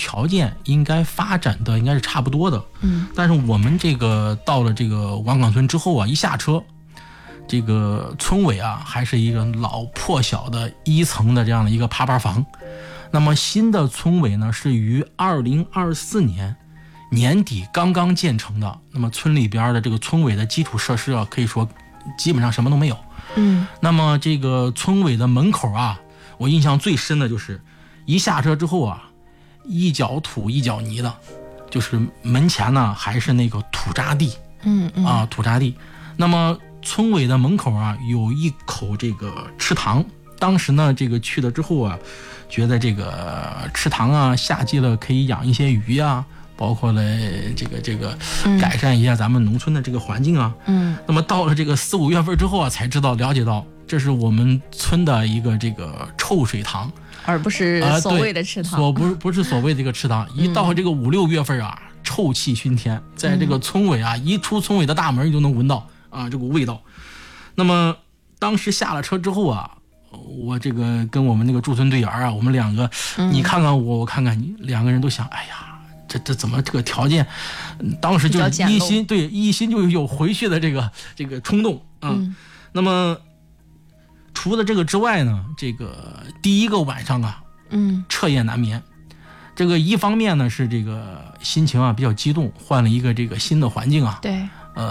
条件应该发展的应该是差不多的。但是我们这个到了这个王岗村之后啊，一下车，这个村委啊还是一个老破小的1层的这样的一个趴趴房。那么新的村委呢是于2024年年底刚刚建成的。那么村里边的这个村委的基础设施啊，可以说基本上什么都没有。那么这个村委的门口啊，我印象最深的就是一下车之后啊，一脚土一脚泥的，就是门前呢还是那个土渣地。土渣地。那么村委的门口啊有一口这个池塘。当时呢这个去了之后啊，觉得这个池塘啊夏季了可以养一些鱼啊，包括了这个改善一下咱们农村的这个环境啊。那么到了这个4、5月份之后啊，才了解到这是我们村的一个这个臭水塘， 而不是所谓的池塘。 不是所谓的这个池塘。一到这个5、6月份啊，臭气熏天，在这个村委啊，一出村委的大门就能闻到啊这股味道。那么当时下了车之后啊，我这个跟我们那个驻村队员啊，我们两个，你看看我看看你，两个人都想，哎呀，这怎么这个条件？当时就是一心就有回去的这个冲动啊。那么除了这个之外呢，这个第一个晚上啊，彻夜难眠。这个一方面呢是这个心情啊比较激动，换了一个这个新的环境啊。 对。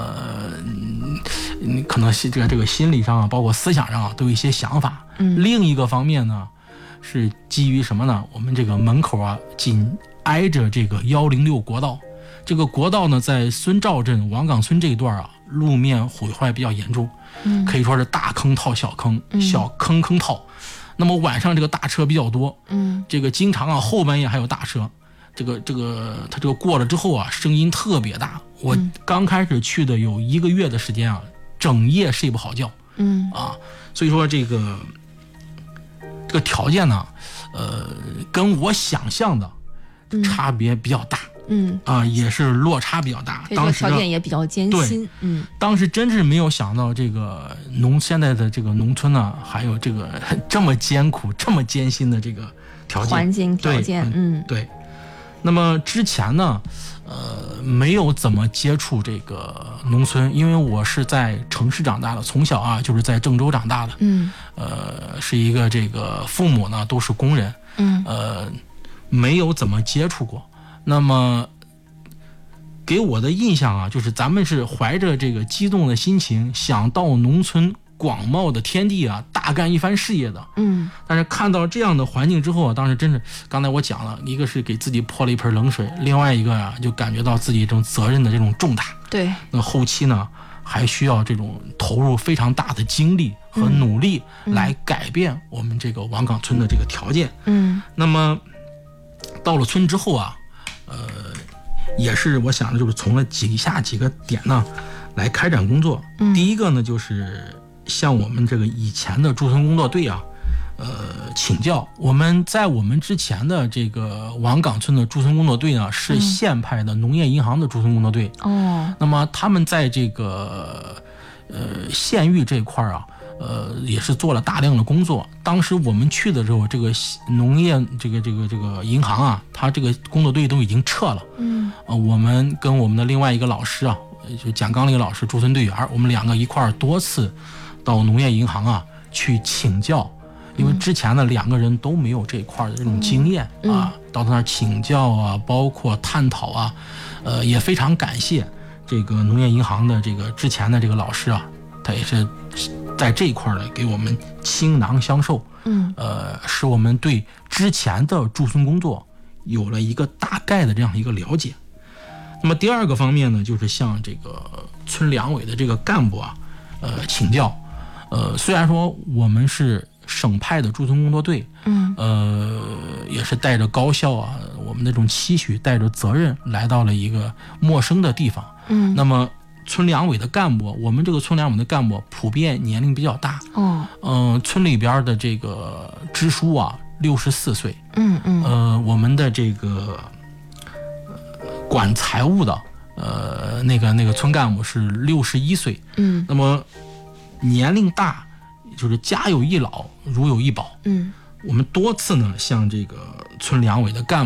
可能这个心理上啊，包括思想上啊，都有一些想法。另一个方面呢，是基于什么呢？我们这个门口啊，紧挨着这个106国道。这个国道呢，在孙赵镇王岗村这一段啊，路面毁坏比较严重，可以说是大坑套小坑，小坑坑套。那么晚上这个大车比较多，这个经常啊后半夜还有大车。它这个过了之后啊，声音特别大。我刚开始去的有1个月的时间啊，整夜睡不好觉。所以说这个条件呢，跟我想象的差别比较大。也是落差比较大。当时条件也比较艰辛。 当时真是没有想到这个现在的这个农村呢，还有这个这么艰苦、这么艰辛的这个条件环境条件。 对。那么之前呢，没有怎么接触这个农村，因为我是在城市长大的，从小啊就是在郑州长大的。是一个这个父母呢都是工人。没有怎么接触过。那么给我的印象啊，就是咱们是怀着这个激动的心情，想到农村广袤的天地啊，大干一番事业的。但是看到这样的环境之后啊，当时真是刚才我讲了，一个是给自己泼了一盆冷水，另外一个啊就感觉到自己这种责任的这种重大。 对。 那后期呢，还需要这种投入非常大的精力和努力来改变我们这个王岗村的这个条件。那么到了村之后啊，也是我想的就是从了以下几个点呢来开展工作。第一个呢，就是向我们这个以前的驻村工作队啊，请教。我们之前的这个王岗村的驻村工作队呢，是县派的农业银行的驻村工作队。那么他们在这个县域这一块啊，也是做了大量的工作。当时我们去的时候，这个农业这个银行啊，它这个工作队都已经撤了。我们跟我们的另外一个老师啊，就蒋刚那个老师，驻村队员，我们两个一块儿多次到农业银行啊去请教，因为之前的2个人都没有这一块的这种经验啊，到那儿请教啊，包括探讨啊，也非常感谢这个农业银行的这个之前的这个老师啊，他也是在这一块呢给我们倾囊相授。使我们对之前的驻村工作有了一个大概的这样一个了解。那么第二个方面呢，就是向这个村两委的这个干部啊，请教。虽然说我们是省派的驻村工作队，也是带着高校啊，我们那种期许，带着责任来到了一个陌生的地方。那么村两委的干部，我们这个村两委的干部普遍年龄比较大。村里边的这个支书啊，64岁。我们的这个管财务的那个村干部是61岁。那么年龄大，就是家有一老如有一宝。我们多次呢向这个村两委的干部啊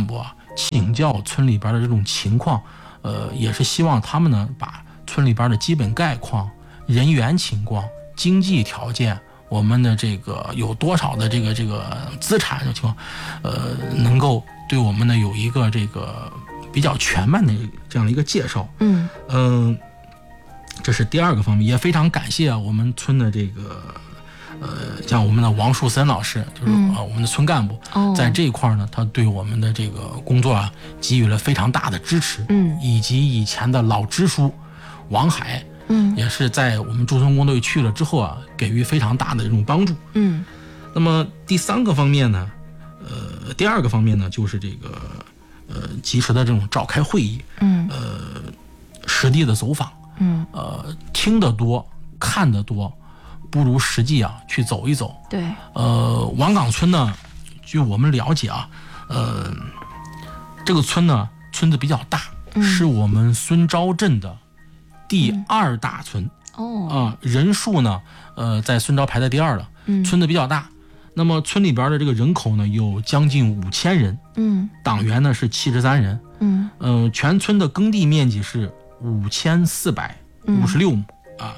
请教村里边的这种情况，也是希望他们呢把村里边的基本概况、人员情况、经济条件，我们的这个有多少的这个资产的情况，能够对我们呢有一个这个比较全面的这样的一个介绍。这是第二个方面，也非常感谢我们村的这个像我们的王树森老师，就是我们的村干部，在这一块呢，他对我们的这个工作啊给予了非常大的支持。以及以前的老支书王海，也是在我们驻村工队去了之后啊，给予非常大的这种帮助。那么第二个方面呢，就是这个及时的这种召开会议，实地的走访。听得多看得多，不如实际啊去走一走。 对， 王岗村呢，据我们了解啊，这个村子比较大，是我们孙昭镇的第2大村。人数呢，在孙昭排在第2了。村子比较大，那么村里边的这个人口呢有将近5000人。党员呢是73人。全村的耕地面积是5456亩啊。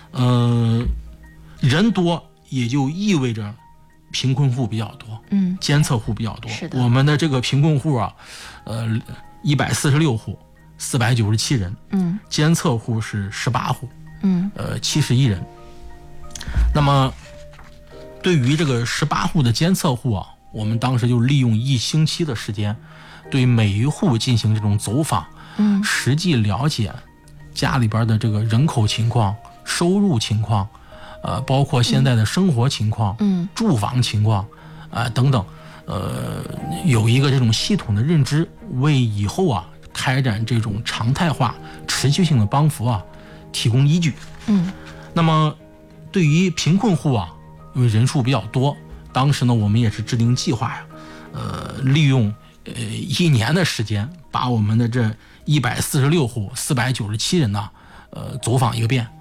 人多也就意味着贫困户比较多，监测户比较多。我们的这个贫困户啊，146户，497人。监测户是18户，71人。那么对于这个18户的监测户啊，我们当时就利用1星期的时间，对每一户进行这种走访，实际了解家里边的这个人口情况、收入情况，包括现在的生活情况、住房情况，等等，有一个这种系统的认知，为以后啊开展这种常态化、持续性的帮扶啊提供依据。那么对于贫困户啊，因为人数比较多，当时呢我们也是制定计划呀，利用1年的时间，把我们的这146户497人呢，走访一个遍。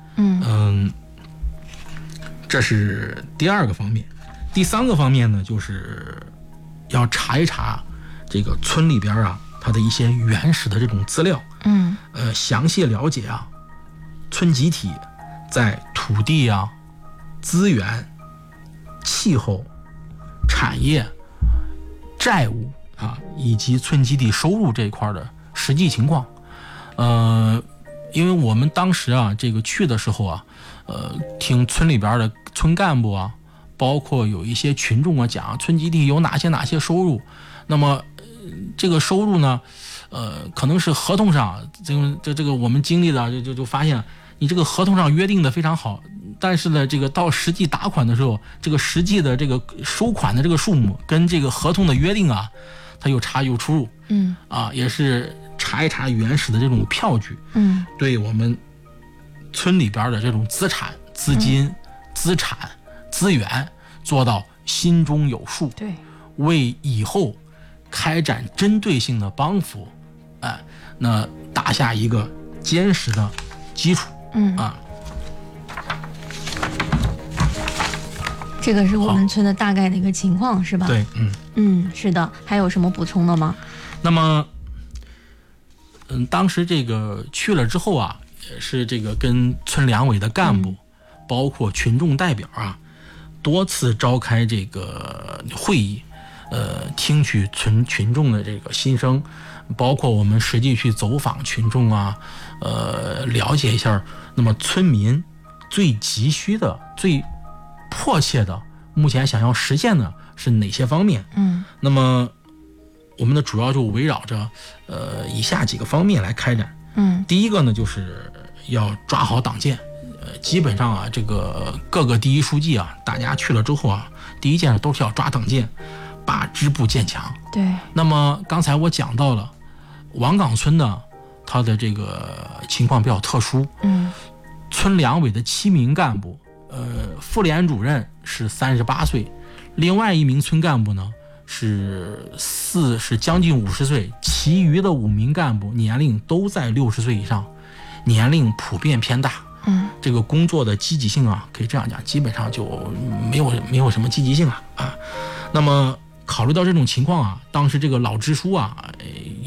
这是第2个方面。第3个方面呢，就是要查一查这个村里边啊，它的一些原始的这种资料。详细了解啊，村集体在土地啊、资源、气候、产业、债务啊，以及村集体收入这一块的实际情况。因为我们当时啊，这个去的时候啊，听村里边的村干部啊，包括有一些群众啊讲，村集体有哪些收入。那么这个收入呢，可能是合同上这个我们经历的就发现，你这个合同上约定的非常好，但是呢，这个到实际打款的时候，这个实际的这个收款的这个数目跟这个合同的约定啊，它有出入。也是查一查原始的这种票据。对我们村里边的这种资产、资金、资产、资源做到心中有数。 对， 为以后开展针对性的帮扶，那打下一个坚实的基础。 这个是我们村的大概的一个情况，是吧？ 对， 是的。还有什么补充的吗？ 那么，当时这个去了之后啊，也是这个跟村两委的干部，包括群众代表啊，多次召开这个会议，听取群众的这个心声，包括我们实际去走访群众啊，了解一下，那么村民最急需的、最迫切的，目前想要实现的是哪些方面？那么我们的主要就围绕着以下几个方面来开展。第一个呢，就是要抓好党建。基本上啊，这个各个第一书记啊，大家去了之后啊，第一件事都是要抓党建，把支部建强。 对。 那么刚才我讲到了王岗村呢，它的这个情况比较特殊。村两委的7名干部，副连主任是38岁，另外1名村干部呢是将近50岁，其余的5名干部年龄都在60岁以上，年龄普遍偏大。这个工作的积极性啊，可以这样讲，基本上就没有什么积极性了啊。那么考虑到这种情况啊，当时这个老支书啊，